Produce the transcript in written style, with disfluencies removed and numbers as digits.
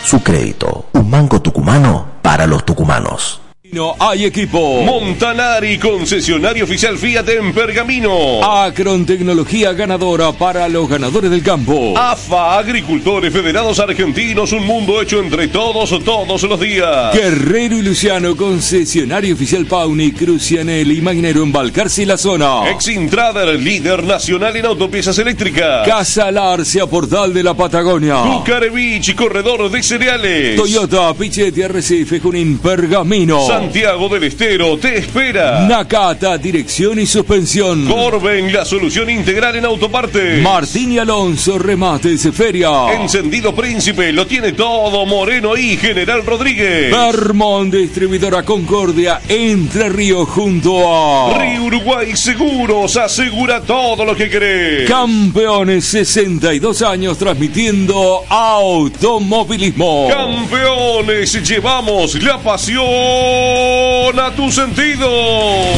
su crédito. Un banco tucumano para los tucumanos. No hay equipo. Montanari, concesionario oficial Fiat en Pergamino. Acron, tecnología ganadora para los ganadores del campo. AFA, Agricultores Federados Argentinos, un mundo hecho entre todos los días. Guerrero y Luciano, concesionario oficial Pauni, Crucianel y Magnero en Balcarce y la zona. Exintrader, líder nacional en autopiezas eléctricas. Casa Larcia, Portal de la Patagonia. Ducarevich, corredor de cereales. Toyota, Pichetti, Arrecife, Junín, Pergamino. Santiago del Estero te espera. Nakata, dirección y suspensión. Corben, la solución integral en autopartes. Martín y Alonso, remates de feria. Encendido Príncipe, lo tiene todo. Moreno y General Rodríguez. Vermont, distribuidora Concordia, Entre Ríos, junto a Río Uruguay Seguros, asegura todo lo que querés. Campeones, 62 años transmitiendo automovilismo. Campeones, llevamos la pasión a tu sentido.